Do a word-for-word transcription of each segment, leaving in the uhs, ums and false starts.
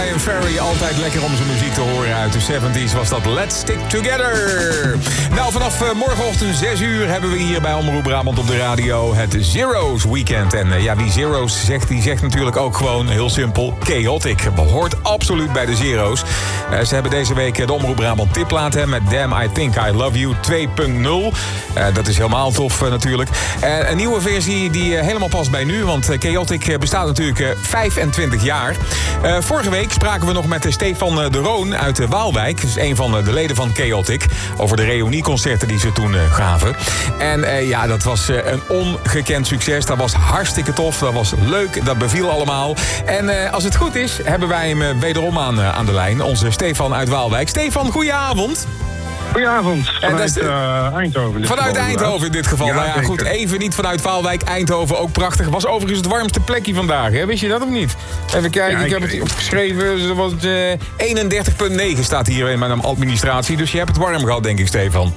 Brian Ferry, altijd lekker om zijn muziek te horen. Uit de zeventig was dat Let's Stick Together. Nou, vanaf uh, morgenochtend zes uur hebben we hier bij Omroep Brabant op de radio het Zero's Weekend. En uh, ja, wie Zero's zegt, die zegt natuurlijk ook gewoon heel simpel Chaotic. Behoort absoluut bij de Zero's. Uh, ze hebben deze week de Omroep Brabant tipplaat hè, met Damn I Think I Love You twee punt nul. Uh, dat is helemaal tof uh, natuurlijk. Uh, een nieuwe versie die uh, helemaal past bij nu, want uh, Chaotic uh, bestaat natuurlijk uh, vijfentwintig jaar. Uh, vorige week spraken we nog met uh, Stefan uh, de Roon uit uh, Waalwijk. Dus een van uh, de leden van Chaotic. Over de reunieconcerten die ze toen uh, gaven. En uh, ja, dat was uh, een ongekend succes. Dat was hartstikke tof. Dat was leuk. Dat beviel allemaal. En uh, als het goed is, hebben wij hem uh, wederom aan, uh, aan de lijn. Onze Stefan uit Waalwijk. Stefan, goedenavond. Goedenavond, vanuit uh, Eindhoven. Vanuit geval, Eindhoven in dit geval. Ja, nou ja, zeker. goed, even niet vanuit Waalwijk. Eindhoven, ook prachtig. Was overigens het warmste plekje vandaag, hè? Wist je dat of niet? Even kijken, Ja, ik, ik heb het opgeschreven. Dus was het, uh, eenendertig komma negen staat hier in mijn administratie. Dus je hebt het warm gehad, denk ik, Stefan.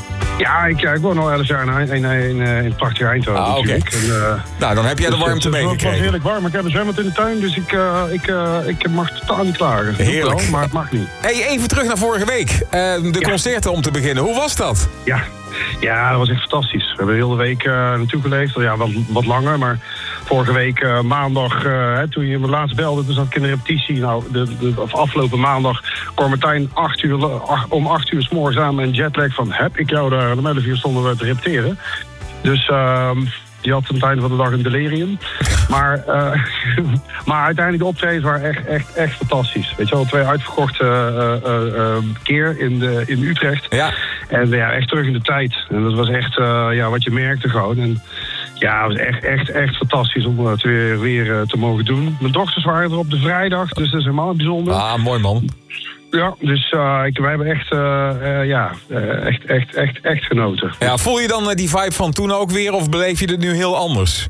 Ja, ik, ja, ik woon al elf jaar in, in, in, in het prachtige Eindhoven Ah, oké. natuurlijk. En, uh, Nou, dan heb jij de dus warmte het, Het was meegekregen. heerlijk warm. Ik heb een zwembad in de tuin, dus ik, uh, ik, uh, ik mag totaal niet klagen. Heerlijk. Wel, maar het mag niet. Hey, even terug naar vorige week. Uh, de Ja. concerten om te beginnen. Hoe was dat? Ja. ja, dat was echt fantastisch. We hebben de hele week uh, naartoe geleefd. Ja, wat, wat langer, maar vorige week uh, maandag, uh, hè, toen je me laatst belde, toen zat ik in de repetitie. Nou, de, de, of afgelopen maandag kwam Martijn acht uur, ach, om acht uur 's morgens aan met een jetlag van heb ik jou daar om elf uur stonden we te repeteren. Dus uh, die had aan het einde van de dag een delirium. Maar, uh, maar uiteindelijk de optredens waren echt, echt, echt fantastisch. Weet je wel, twee uitverkochte uh, uh, uh, keer in, de, in Utrecht. Ja. En ja, echt terug in de tijd. En dat was echt uh, ja, wat je merkte gewoon. En ja, het was echt, echt, echt fantastisch om het weer, weer uh, te mogen doen. Mijn dochters waren er op de vrijdag, dus dat is helemaal bijzonder. Ah, mooi man. Ja, dus uh, ik, wij hebben echt, uh, uh, ja, uh, echt, echt, echt, echt genoten. Ja, voel je dan uh, die vibe van toen ook weer of beleef je het nu heel anders?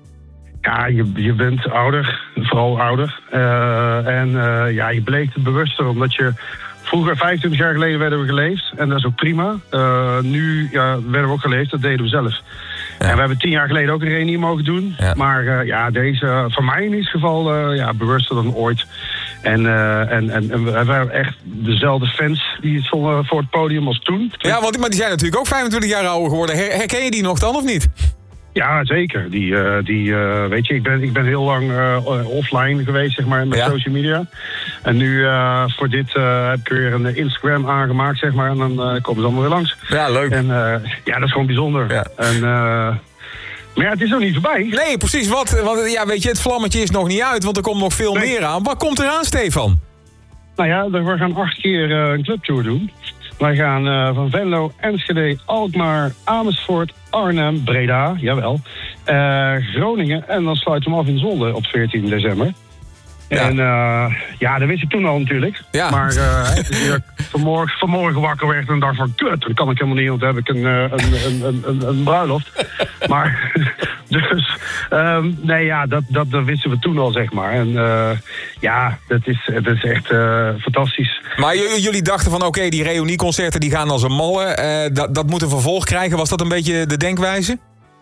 Ja, je, je bent ouder, vooral ouder. Uh, en uh, ja, je beleeft het bewuster, omdat je... Vroeger, vijfentwintig jaar geleden, werden we geleefd. En dat is ook prima. Uh, nu ja, werden we ook geleefd, dat deden we zelf. Ja. En we hebben tien jaar geleden ook een reunie mogen doen. Ja. Maar uh, ja, deze, uh, voor mij in ieder geval, uh, ja, bewuster dan ooit. En, uh, en, en, en we hebben echt dezelfde fans die stonden voor het podium als toen. Ja, want maar die zijn natuurlijk ook vijfentwintig jaar ouder geworden. Her, herken je die nog dan, of niet? Ja, zeker. Die, uh, die, uh, weet je, ik ben, ik ben heel lang uh, offline geweest, zeg maar, met ja. social media. En nu uh, voor dit uh, heb ik weer een Instagram aangemaakt, zeg maar. En dan uh, komen ze allemaal weer langs. Ja, leuk. En uh, ja, dat is gewoon bijzonder. Ja. En, uh, maar ja, het is nog niet voorbij. Nee, precies. Wat, want ja, weet je, het vlammetje is nog niet uit, want er komt nog veel nee. meer aan. Wat komt er aan, Stefan? Nou ja, we gaan acht keer uh, een clubtour doen. Wij gaan uh, van Venlo, Enschede, Alkmaar, Amersfoort, Arnhem, Breda, jawel, uh, Groningen. En dan sluiten we hem af in Zwolle op veertien december. Ja. En uh, ja, dat wist ik toen al natuurlijk. Ja. Maar uh, dus ik vanmorgen, vanmorgen wakker werd en dacht van... kut, dat kan ik helemaal niet, want dan heb ik een, een, een, een, een, een bruiloft. Maar dus, um, nee ja, dat, dat, dat wisten we toen al, zeg maar. En uh, ja, dat is, dat is echt uh, fantastisch. Maar j- jullie dachten van oké, okay, die reunieconcerten die gaan als een malle. Uh, dat, dat moet een vervolg krijgen. Was dat een beetje de denkwijze?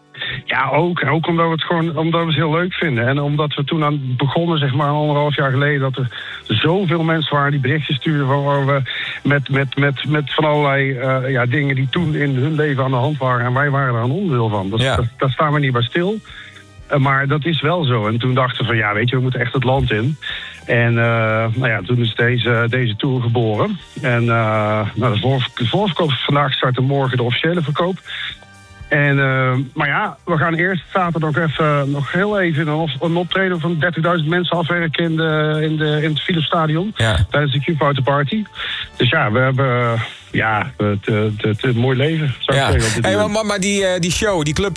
Ja, ook. Ook omdat we het gewoon omdat we het heel leuk vinden. En omdat we toen aan begonnen, zeg maar, anderhalf jaar geleden, dat er zoveel mensen waren die berichtjes stuurden waar we met, met, met, met van allerlei uh, ja, dingen die toen in hun leven aan de hand waren. En wij waren daar een onderdeel van. Dat, ja. dat, daar staan we niet bij stil. Uh, maar dat is wel zo. En toen dachten we van ja, weet je, we moeten echt het land in. En uh, nou ja, toen is deze, deze tour geboren. En uh, nou, de, voor, de voorverkoop vandaag start en morgen de officiële verkoop. En, uh, maar ja, we gaan eerst zaterdag nog even nog heel even een, een optreden van dertigduizend mensen afwerken in, de, in, de, in het Philipsstadion. Ja. Tijdens de Q-Foute Party. Dus ja, we hebben ja, het, het, het, het, het mooi leven, zou ik ja. zeggen. Hey, maar, maar die, die show, die club